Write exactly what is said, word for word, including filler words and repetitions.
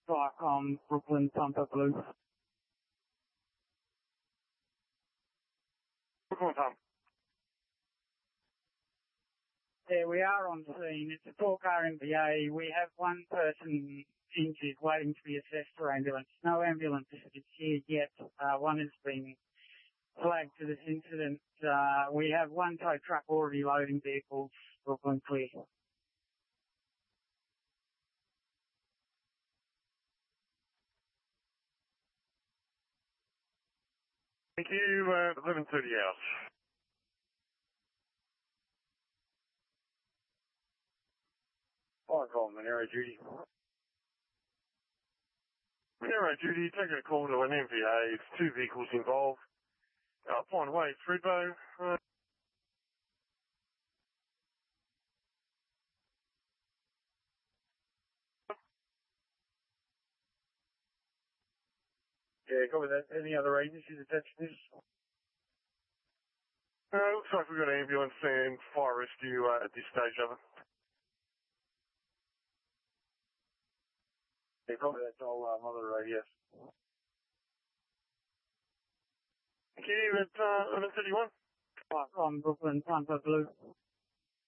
Strike on Brooklyn Pumper Blue. Brooklyn Pump. Yeah, we are on scene. It's a four-car M V A. We have one person injured waiting to be assessed for ambulance. No ambulance is here yet. Uh, one has been flagged to this incident. Uh, we have one tow truck already loading vehicles. Brooklyn clear. Thank you, uh, eleven thirty out. Fire call, Monero duty. Monero duty, taking a call to an M V A. It's two vehicles involved. Uh, Pine Way, Thredbo. Uh, yeah, copy that. Any other agencies attached to this? Uh, looks like we've got an ambulance and fire rescue uh, at this stage of it. Yeah, copy that. I'll uh, mother radius. Thank you, at uh, eleven thirty-one. Strike on Brooklyn Pumper Blue.